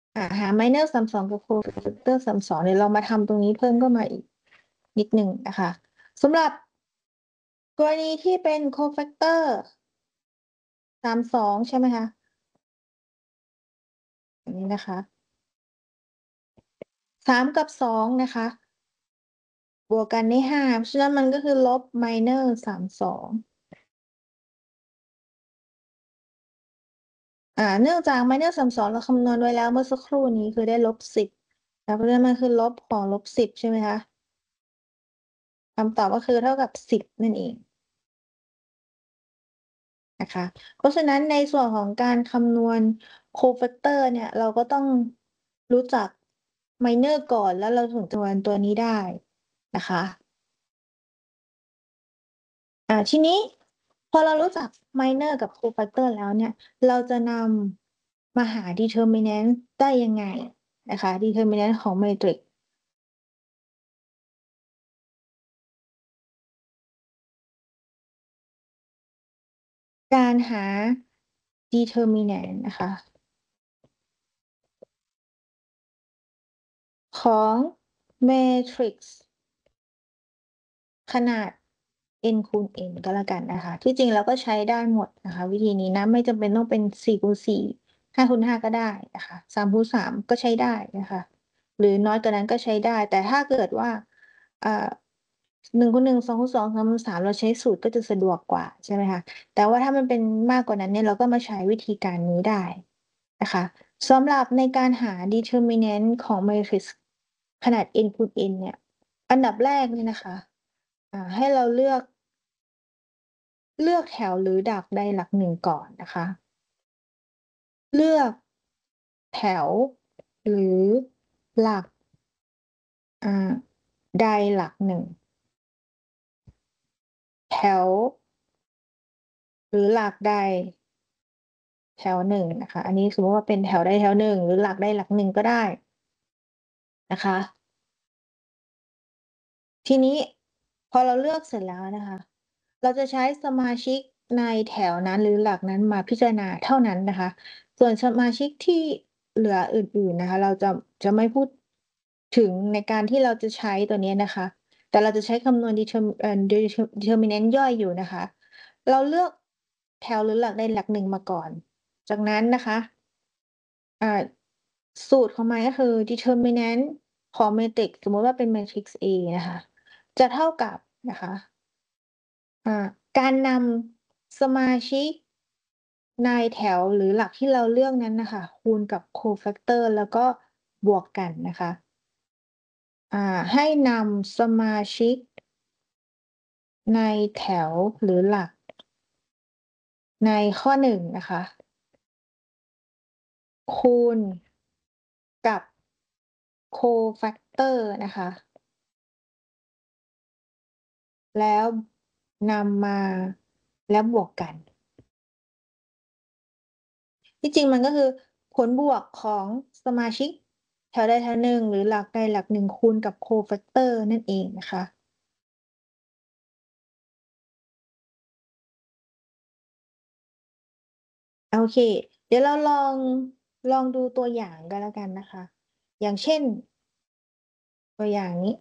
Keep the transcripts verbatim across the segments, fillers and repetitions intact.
อ่าหา minor สามสองกับ cofactor สามสองเดี๋ยวเรามาทำตรงนี้เพิ่มก็มาอีกนิดหนึ่งนะคะสำหรับกรณีที่เป็น cofactor สามสองใช่ไหมคะอันนี้นะคะสามกับสองนะคะบวกกันได้ห้าเพราะฉะนั้นมันก็คือลบ minor สามสองอ่าเนื่องจาก minor สามสองเราคำนวณไว้แล้วเมื่อสักครู่นี้คือได้ลบสิบแล้วเพราะฉะนั้นมันคือลบของลบสิบใช่ไหมคะคำตอบก็คือเท่ากับสิบนั่นเอง นะคะเพราะฉะนั้นในส่วนของการคำนวณโคแฟกเตอร์เนี่ยเราก็ต้องรู้จักไมเนอร์ก่อนแล้วเราถึงจะคำนวณตัวนี้ได้นะคะอ่าทีนี้พอเรารู้จักไมเนอร์กับโคแฟกเตอร์แล้วเนี่ยเราจะนำมาหา determinant ได้ยังไงนะคะ determinant ของเมทริกการหา determinant นะคะของ matrix ขนาด n คูณ n ก็แล้วกันนะคะที่จริงเราก็ใช้ได้หมดนะคะวิธีนี้นะไม่จำเป็นต้องเป็นสี่คูณสี่ห้าคูณห้าก็ได้นะคะสามคูณสามก็ใช้ได้นะคะหรือน้อยกว่านั้นก็ใช้ได้แต่ถ้าเกิดว่าอ่าหนึ่งคูณหนึ่งสองคูณสองสามคูณสามเราใช้สูตรก็จะสะดวกกว่าใช่ไหมคะแต่ว่าถ้ามันเป็นมากกว่านั้นเนี่ยเราก็มาใช้วิธีการนี้ได้นะคะสำหรับในการหา determinant ของ matrix ขนาด n คูณ n เนี่ยอันดับแรกเนี่ยนะคะ อ่าให้เราเลือกเลือกแถวหรือดักใดหลักหนึ่งก่อนนะคะเลือกแถวหรือหลักอ่าใดหลักหนึ่งแถวหรือหลักใดแถวหนึ่งนะคะอันนี้สมมติว่าเป็นแถวใดแถวหนึ่งหรือหลักใดหลักหนึ่งก็ได้นะคะทีนี้พอเราเลือกเสร็จแล้วนะคะเราจะใช้สมาชิกในแถวนั้นหรือหลักนั้นมาพิจารณาเท่านั้นนะคะ ส่วนสมาชิกที่เหลืออื่นๆนะคะเราจะจะไม่พูดถึงในการที่เราจะใช้ตัวนี้นะคะแต่เราจะใช้คำนวณ determ เอ่อ determinant ย่อยอยู่นะคะเราเลือกแถวหรือหลักใดหลักหนึ่งมาก่อนจากนั้นนะคะอ่าสูตรของมันก็คือ determinant ของ matrix สมมติว่าเป็น matrix A นะคะจะเท่ากับนะคะอ่าการนำสมาชิกในแถวหรือหลักที่เราเลือกนั้นนะคะคูณกับ cofactor แล้วก็บวกกันนะคะอ่าให้นำสมาชิกในแถวหรือหลักในข้อหนึ่งนะคะคูณกับ cofactor นะคะแล้วนำมาแล้วบวกกันที่จริงมันก็คือผลบวกของสมาชิกแถวใดแถวหนึ่งหรือหลักใดหลักหนึ่งคูณกับ cofactor นั่นเองนะคะ โอเคเดี๋ยวเราลองลองดูตัวอย่างกันแล้วกันนะคะอย่างเช่นตัวอย่างนี้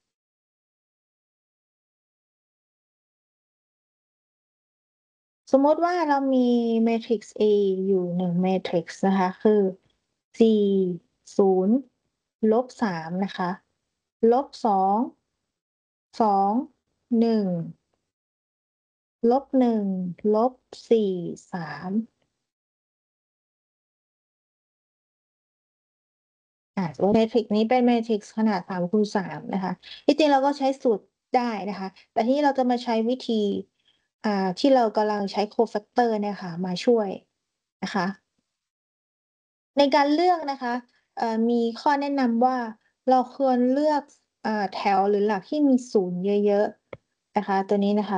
สมมติว่าเรามีเมทริกซ์ A อยู่หนึ่งเมทริกซ์นะคะคือสี่ศูนย์ลบสามนะคะลบสองสองหนึ่งลบหนึ่งลบสี่สาม อ่าสมมติเมทริกซ์นี้เป็นเมทริกซ์ขนาดสามคูณสามนะคะที่จริงเราก็ใช้สูตรได้นะคะแต่ที่เราจะมาใช้วิธีอ่าที่เรากำลังใช้โคแฟกเตอร์เนี่ยค่ะมาช่วยนะคะในการเลือกนะคะเอ่อมีข้อแนะนำว่าเราควรเลือกอ่าแถวหรือหลักที่มีศูนย์เยอะๆนะคะตัวนี้นะคะ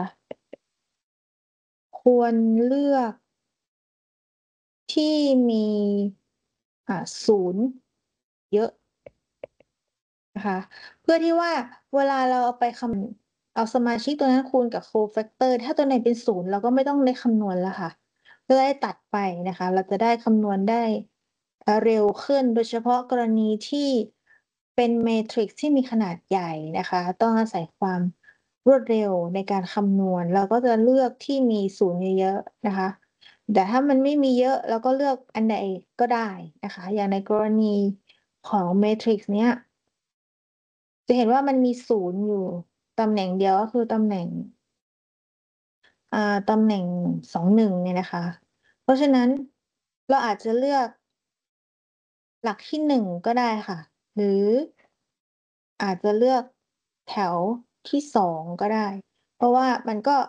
ควรเลือกที่มีอ่าศูนย์เยอะ นะคะเพื่อที่ว่าเวลาเราเอาไปคำเอาสมาชิกตัวนั้นคูณกับโคแฟกเตอร์ถ้าตัวไหนเป็นศูนย์เราก็ไม่ต้องได้คำนวณแล้วค่ะก็ได้ตัดไปนะคะเราจะได้คำนวณได้อ่าเร็วขึ้นโดยเฉพาะกรณีที่เป็นเมทริกซ์ที่มีขนาดใหญ่นะคะต้องอาศัยความรวดเร็วในการคำนวณเราก็จะเลือกที่มีศูนย์เยอะๆนะคะแต่ถ้ามันไม่มีเยอะเราก็เลือกอันใดก็ได้นะคะอย่างในกรณีของเมทริกซ์เนี้ยจะเห็นว่ามันมีศูนย์อยู่ตำแหน่งเดียวก็คือตำแหน่ง อ่าตำแหน่งสองหนึ่งเนี่ยนะคะเพราะฉะนั้นเราอาจจะเลือกหลักที่หนึ่งก็ได้ค่ะหรืออาจจะเลือกแถวที่สองก็ได้เพราะว่ามันก็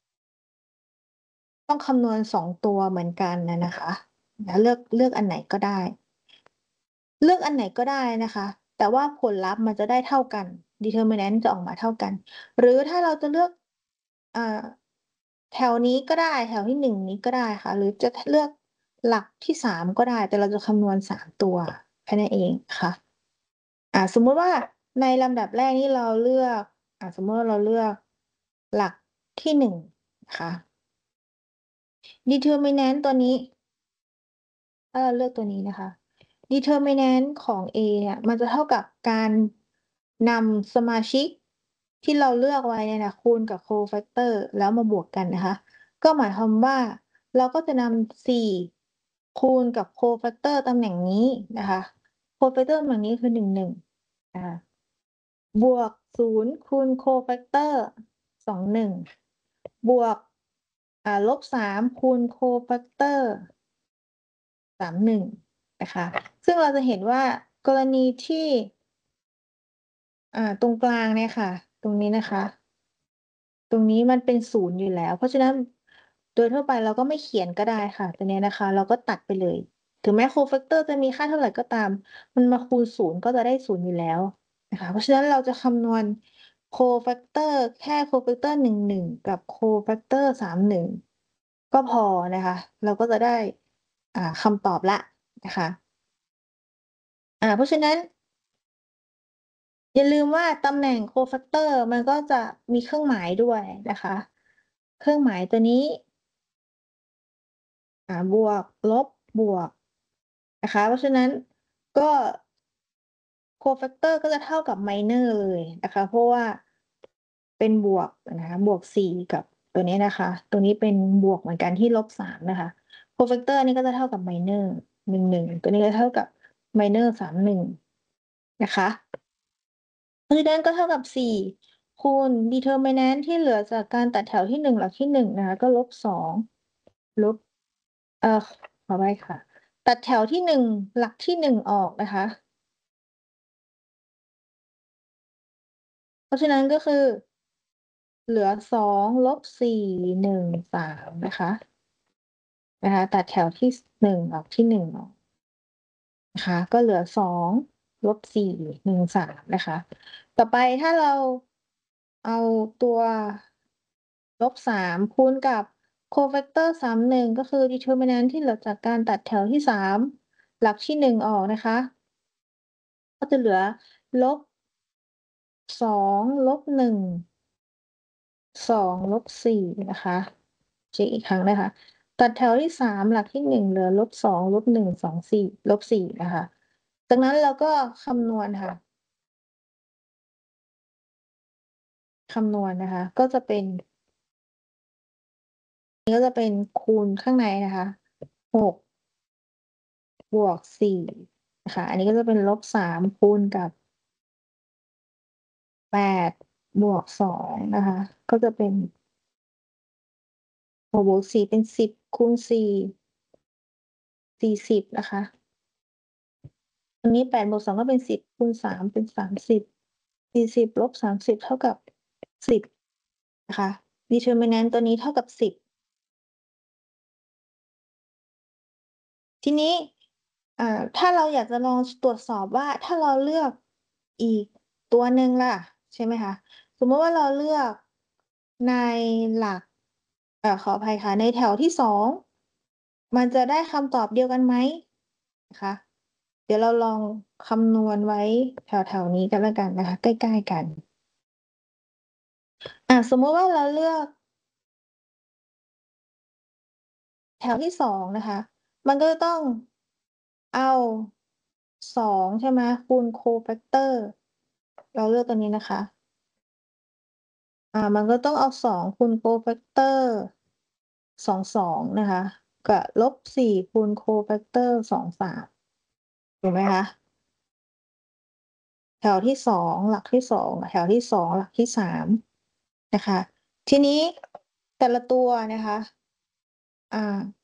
ต้องคำนวณสองตัวเหมือนกันน่ะนะคะแล้วเลือกเลือกอันไหนก็ได้ เลือกอันไหนก็ได้นะคะ แต่ว่าผลลัพธ์มันจะได้เท่ากัน determinant จะออกมาเท่ากัน หรือถ้าเราจะเลือกอ่าแถวนี้ก็ได้แถวที่หนึ่งนี้ก็ได้ค่ะ หรือจะเลือกหลักที่สามก็ได้ แต่เราจะคำนวณสามตัวแค่นั้นเองค่ะอ่าสมมุติว่าในลำดับแรกนี่เราเลือกอ่าสมมุติว่าเราเลือกหลักที่หนึ่งนะคะ determinant ตัวนี้ ถ้าเราเลือกตัวนี้นะคะ determinant ของ A เนี่ยมันจะเท่ากับการนำสมาชิกที่เราเลือกไว้เนี่ยนะคูณกับ cofactor แล้วมาบวกกันนะคะก็หมายความว่าเราก็จะนำสี่คูณกับ cofactor ตำแหน่งนี้นะคะ cofactor ตำแหน่งนี้คือหนึ่ง หนึ่งนะคะบวกศูนย์คูณ cofactor สอง หนึ่งบวกอ่าลบสามคูณ cofactor สาม หนึ่งนะคะซึ่งเราจะเห็นว่ากรณีที่อ่าตรงกลางเนี่ยค่ะตรงนี้นะคะตรงนี้มันเป็นศูนย์อยู่แล้วเพราะฉะนั้นโดยทั่วไปเราก็ไม่เขียนก็ได้ค่ะตัวเนี้ยนะคะเราก็ตัดไปเลยถึงแม้ cofactor จะมีค่าเท่าไรก็ตามมันมาคูณศูนย์ก็จะได้ศูนย์อยู่แล้วนะคะเพราะฉะนั้นเราจะคำนวณ cofactor แค่ cofactor หนึ่ง หนึ่งกับ cofactor สาม หนึ่งก็พอนะคะเราก็จะได้อ่าคำตอบแล้วนะคะอ่าเพราะฉะนั้น อย่าลืมว่าตำแหน่ง cofactor มันก็จะมีเครื่องหมายด้วยนะคะเครื่องหมายตัวนี้อ่าบวกลบบวกนะคะเพราะฉะนั้นก็ cofactor ก็จะเท่ากับ minor เลยนะคะเพราะว่าเป็นบวกนะคะบวกสี่กับตัวนี้นะคะตัวนี้เป็นบวกเหมือนกันที่ลบสามนะคะ cofactor นี่ก็จะเท่ากับ minor หนึ่ง หนึ่งตัวนี้ก็เท่ากับ minor สาม หนึ่งนะคะเพราะฉะนั้นก็เท่ากับสี่คูณ determinant ที่เหลือจากการตัดแถวที่หนึ่งหลักที่หนึ่งนะคะก็ลบสองลบเอ่อขออภัยค่ะตัดแถวที่หนึ่งหลักที่หนึ่งออกนะคะเพราะฉะนั้นก็คือเหลือสองลบสี่ หนึ่ง สามนะคะนะคะตัดแถวที่สหนึ่งออกที่หนึ่งออกนะคะก็เหลือสองลบสี่ หนึ่ง สามนะคะต่อไปถ้าเราเอาตัวลบสามคูณกับ cofactor สาม หนึ่งก็คือ determinant ที่เหลือจากการตัดแถวที่สามหลักที่หนึ่งออกนะคะก็จะเหลือลบสองลบหนึ่ง สองลบสี่นะคะเช็กอีกครั้งนะคะตัดแถวที่สามหลักที่หนึ่งเหลือลบสองลบหนึ่ง สอง สี่ลบสี่นะคะจากนั้นเราก็คำนวณค่ะคำนวณนะคะก็จะเป็นนี่ก็จะเป็นคูณข้างในนะคะหกบวกสี่นะคะอันนี้ก็จะเป็นลบสามคูณกับแปดบวกสองนะคะก็จะเป็นหกบวกสี่เป็นสิบคูณสี่สี่สิบนะคะตรงนี้แปดบวกสองก็เป็นสิบคูณสามเป็นสามสิบสี่สิบลบสามสิบเท่ากับสิบนะคะ determinant ตัวนี้เท่ากับสิบทีนี้อ่าถ้าเราอยากจะลองตรวจสอบว่าถ้าเราเลือกอีกตัวหนึ่งล่ะใช่ไหมคะสมมติว่าเราเลือกในหลักเอ่อขออภัยค่ะในแถวที่สองมันจะได้คำตอบเดียวกันไหมนะคะเดี๋ยวเราลองคำนวณไว้แถวๆนี้กันแล้วกันนะคะใกล้ๆกันอ่าสมมุติว่าเราเลือกแถวที่สองนะคะมันก็จะต้องเอาสองใช่ไหมคูณ โคแฟกเตอร์ เราเลือกตัวนี้นะคะอ่ามันก็ต้องเอาสองคูณ โคแฟกเตอร์ สอง สองนะคะกับลบสี่คูณ โคแฟกเตอร์ สอง สามถูกไหมคะแถวที่สองหลักที่สองแถวที่สองหลักที่สามนะคะทีนี้แต่ละตัวนะคะอ่า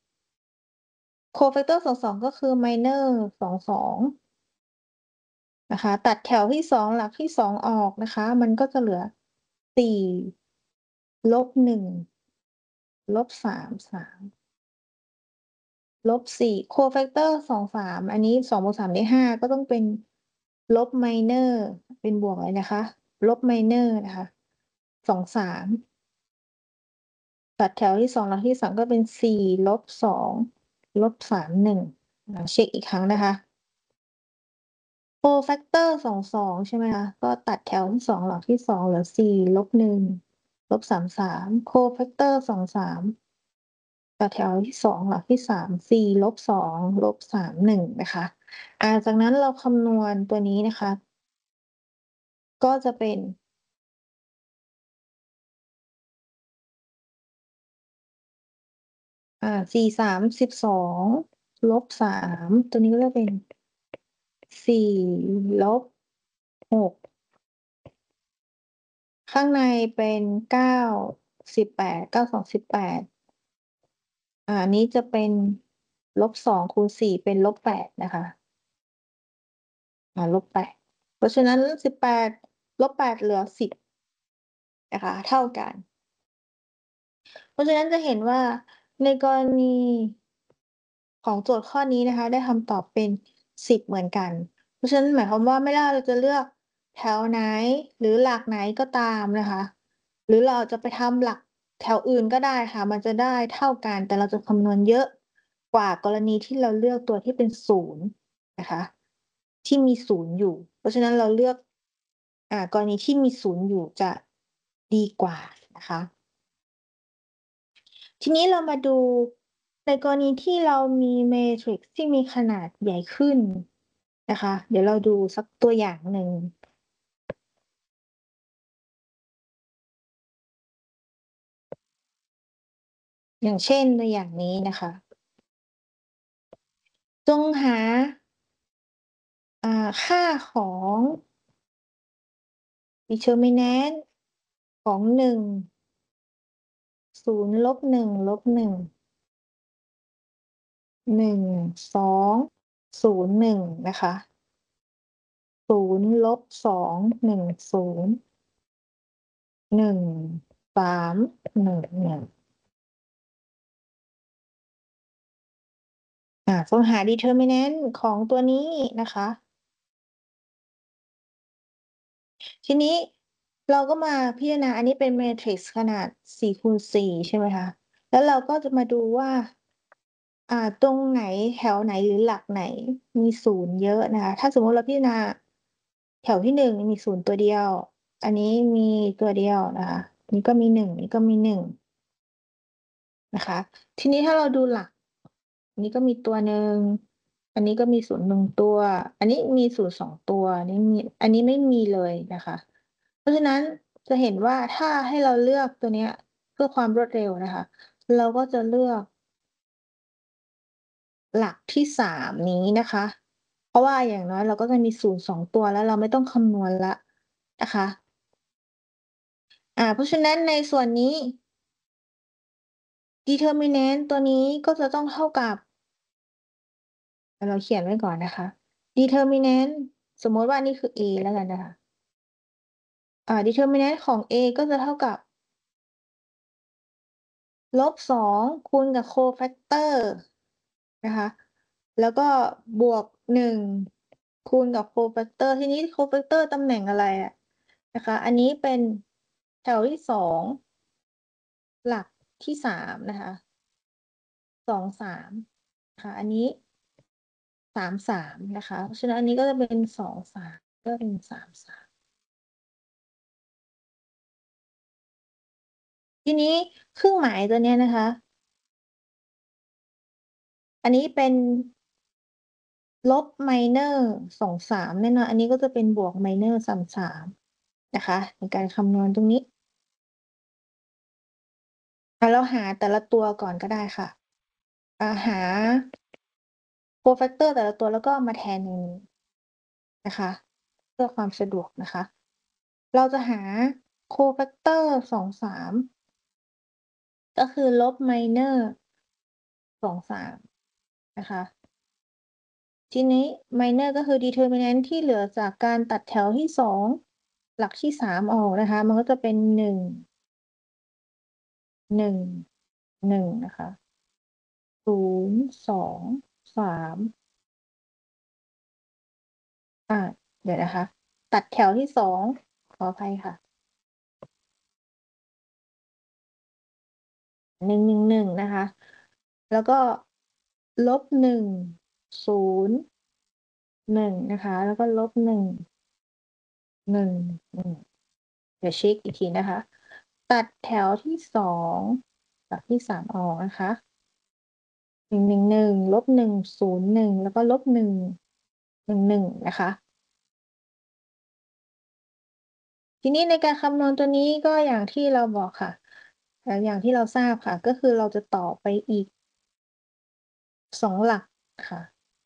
โคแฟกเตอร์ สอง สองก็คือ minor สอง สองนะคะตัดแถวที่สองหลักที่สองออกนะคะมันก็จะเหลือสี่ลบหนึ่งลบสามสามลบสี่โคแฟกเตอร์สองสามอันนี้สองบวกสามได้ห้าก็ต้องเป็นลบไมเนอร์เป็นบวกเลยนะคะลบไมเนอร์นะคะสองสามตัดแถวที่สองหลักที่สองก็เป็นสี่ลบสองลบสามหนึ่งเช็คอีกครั้งนะคะ โฟร์แฟกเตอร์สองสองใช่ไหมคะก็ตัดแถวที่สองหลักที่สองเหลือสี่ลบหนึ่งลบสามสามโคแฟกเตอร์สองสามตัดแถวที่สองหลักที่สามสี่ลบสองลบสามหนึ่งนะคะอ่าจากนั้นเราคำนวณตัวนี้นะคะก็จะเป็นอ่าสี่สามสิบสองลบสามตัวนี้ก็จะเป็นสี่ลบหกข้างในเป็นเก้าสิบแปดเก้าสองสิบแปด อ่าอันนี้จะเป็นลบสองคูณสี่เป็นลบแปดนะคะอ่าลบแปดเพราะฉะนั้นสิบแปดลบแปดเหลือสิบนะคะเท่ากันเพราะฉะนั้นจะเห็นว่าในกรณีของโจทย์ข้อนี้นะคะได้คำตอบเป็นสิบเหมือนกันเพราะฉะนั้นหมายความว่าไม่ว่าเราจะเลือกแถวไหนหรือหลักไหนก็ตามนะคะหรือเราจะไปทำหลักแถวอื่นก็ได้ค่ะมันจะได้เท่ากันแต่เราจะคำนวณเยอะกว่ากรณีที่เราเลือกตัวที่เป็นศูนย์นะคะที่มีศูนย์อยู่เพราะฉะนั้นเราเลือกอ่ากรณีที่มีศูนย์อยู่จะดีกว่านะคะ ทีนี้เรามาดูในกรณีที่เรามีเมทริกซ์ที่มีขนาดใหญ่ขึ้นนะคะเดี๋ยวเราดูสักตัวอย่างหนึ่งอย่างเช่นตัวอย่างนี้นะคะจงหาอ่าค่าของ determinant ของหนึ่งศูนย์ลบหนึ่งลบหนึ่งหนึ่งสองศูนย์หนึ่งนะคะศูนย์ลบสองหนึ่งศูนย์หนึ่งสามหนึ่งหนึ่ง อ่าต้องหา determinant ของตัวนี้นะคะ ทีนี้เราก็มาพิจารณาอันนี้เป็น matrix ขนาดสี่คูณสี่ใช่ไหมคะ แล้วเราก็จะมาดูว่าอ่าตรงไหนแถวไหนหรือหลักไหนมีศูนย์เยอะนะคะ ถ้าสมมติเราพิจารณาแถวที่หนึ่งมีศูนย์ตัวเดียว อันนี้มีตัวเดียวนะคะนี่ก็มีหนึ่งนี่ก็มีหนึ่ง นะคะทีนี้ถ้าเราดูหลักอันนี้ก็มีตัวหนึ่งอันนี้ก็มีศูนย์หนึ่งตัวอันนี้มีศูนย์สองตัวอันนี้มีอันนี้ไม่มีเลยนะคะเพราะฉะนั้นจะเห็นว่าถ้าให้เราเลือกตัวเนี้ยเพื่อความรวดเร็วนะคะเราก็จะเลือกหลักที่สามนี้นะคะเพราะว่าอย่างน้อยเราก็จะมีศูนย์สองตัวแล้วเราไม่ต้องคำนวณละนะคะอ่าเพราะฉะนั้นในส่วนนี้ determinant ตัวนี้ก็จะต้องเท่ากับ เราเขียนไว้ก่อนนะคะ determinant สมมติว่านี่คือ a แล้วกันนะคะอ่า determinant ของ a ก็จะเท่ากับลบสองคูณกับ cofactor นะคะแล้วก็บวกหนึ่งคูณกับ cofactor ทีนี้ cofactor ตำแหน่งอะไรอะนะคะอันนี้เป็นแถวที่สองหลักที่สามนะคะสองสามค่ะอันนี้สามสามนะคะเพราะฉะนั้นอันนี้ก็จะเป็นสองสามก็เป็นสามสาม ทีนี้เครื่องหมายตัวเนี้ยนะคะ อันนี้เป็นลบ minor สอง สาม แน่นอน อันนี้ก็จะเป็นบวก minor สาม สาม นะคะ ในการคำนวณตรงนี้ อ่า เราหาแต่ละตัวก่อนก็ได้ค่ะ อ่า หา cofactor แต่ละตัว แล้วก็มาแทนในนี้ นะคะ เพื่อความสะดวกนะคะ เราจะหา cofactor สอง สาม ก็คือลบ minor สอง สาม นะคะ ทีนี้ minor ก็คือ determinant ที่เหลือจากการตัดแถวที่ สอง หลักที่ สาม ออกนะคะ มันก็จะเป็น หนึ่ง หนึ่ง หนึ่ง นะคะ ศูนย์ สอง สาม อา เดี๋ยวนะคะ ตัดแถวที่ สอง ขออภัยค่ะ หนึ่ง หนึ่ง หนึ่ง นะคะ แล้วก็ ลบ หนึ่ง ศูนย์ หนึ่ง นะคะ แล้วก็ ลบ หนึ่ง หนึ่ง หนึ่ง เดี๋ยวเช็กอีกทีนะคะ ตัดแถวที่ สอง หลักที่ สาม ออกนะคะ หนึ่ง หนึ่ง หนึ่ง ลบ หนึ่ง ศูนย์ หนึ่ง แล้วก็ ลบ หนึ่ง หนึ่ง หนึ่ง นะคะ ทีนี้ในการคำนวณตัวนี้ ก็อย่างที่เราบอกค่ะ เอ่อ อย่างที่เราทราบค่ะ ก็คือเราจะต่อไปอีก สอง หลักค่ะ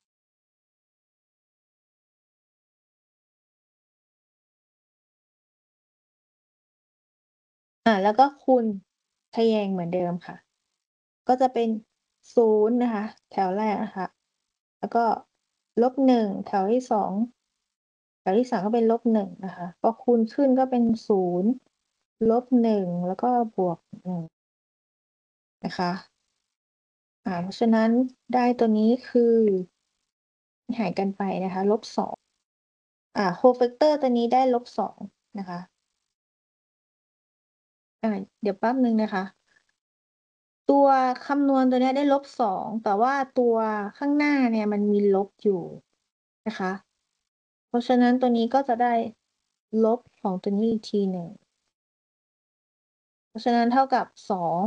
อ่า แล้วก็คูณทะแยงเหมือนเดิมค่ะ ก็จะเป็น ศูนย์ นะคะ แถวแรกนะคะ แล้วก็ ลบ หนึ่ง แถวที่ สอง แถวที่ สาม ก็เป็น ลบ หนึ่ง นะคะ พอคูณขึ้นก็เป็น ศูนย์ ลบ หนึ่ง แล้วก็บวก หนึ่ง นะคะ อ่า เพราะฉะนั้นได้ตัวนี้คือ หารกันไปนะคะ ลบ สอง อ่า cofactor ตัวนี้ได้ ลบ สอง นะคะ อา เดี๋ยวแป๊บหนึ่งนะคะ ตัวคำนวณตัวเนี้ยได้ ลบ สอง แต่ว่าตัวข้างหน้าเนี่ยมันมีลบอยู่นะคะ เพราะฉะนั้นตัวนี้ก็จะได้ลบของตัวนี้อีกทีหนึ่ง เพราะฉะนั้นเท่ากับ สอง